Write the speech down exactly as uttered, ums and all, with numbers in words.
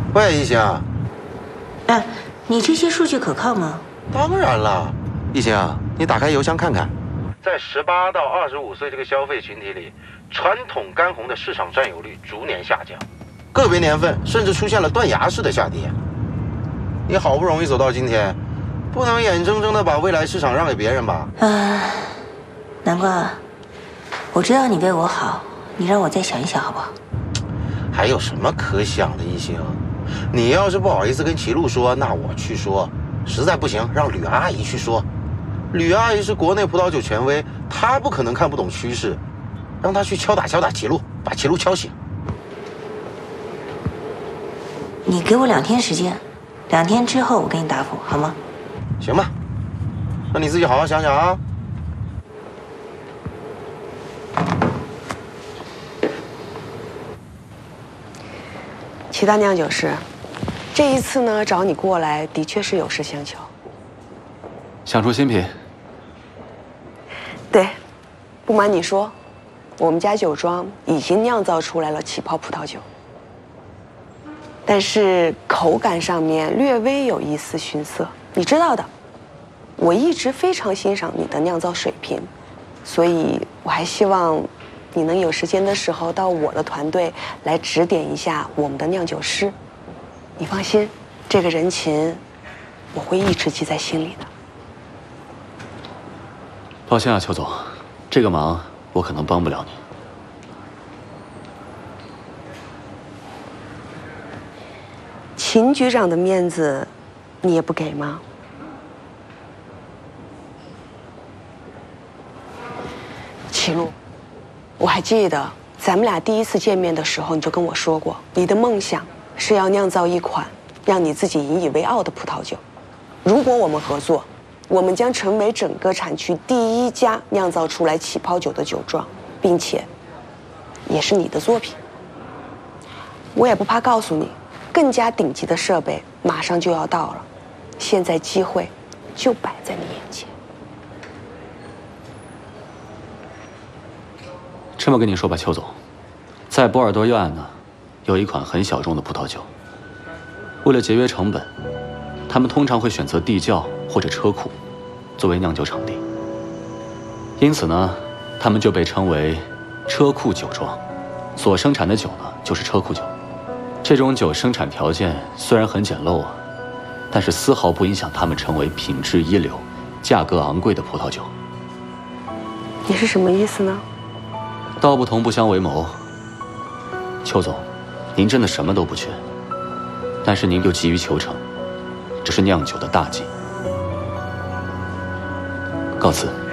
喂，一星。 哎，你这些数据可靠吗？ 当然了，一星，你打开邮箱看看，在十八到二十五岁这个消费群体里，传统干红的市场占有率逐年下降，个别年份甚至出现了断崖式的下跌。你好不容易走到今天，不能眼睁睁的把未来市场让给别人吧？ 啊，南瓜，我知道你为我好，你让我再想一想好不好？ 还有什么可想的，一星？你要是不好意思跟齐路说，那我去说；实在不行，让吕阿姨去说。吕阿姨是国内葡萄酒权威，她不可能看不懂趋势，让她去敲打敲打齐路，把齐路敲醒。 你给我两天时间，两天之后我给你答复，好吗？ 行吧，那你自己好好想想啊。 齐大酿酒师，这一次呢找你过来，的确是有事相求。 想出新品？ 对，不瞒你说，我们家酒庄已经酿造出来了起泡葡萄酒，但是口感上面略微有一丝逊色。你知道的，我一直非常欣赏你的酿造水平，所以我还希望你能有时间的时候到我的团队来指点一下我们的酿酒师。你放心，这个人情我会一直记在心里的。 抱歉啊，邱总，这个忙我可能帮不了你。 秦局长的面子你也不给吗？齐路，我还记得咱们俩第一次见面的时候，你就跟我说过，你的梦想是要酿造一款让你自己引以为傲的葡萄酒。如果我们合作，我们将成为整个产区第一家酿造出来起泡酒的酒庄，并且也是你的作品。我也不怕告诉你，更加顶级的设备马上就要到了，现在机会就摆在你眼前。 这么跟你说吧，邱总，在波尔多右岸呢，有一款很小众的葡萄酒。为了节约成本，他们通常会选择地窖或者车库作为酿酒场地。因此呢，他们就被称为车库酒庄，所生产的酒呢就是车库酒。这种酒生产条件虽然很简陋啊，但是丝毫不影响他们成为品质一流、价格昂贵的葡萄酒。 你是什么意思呢？ 道不同不相为谋。邱总，您真的什么都不缺，但是您又急于求成，这是酿酒的大忌。告辞。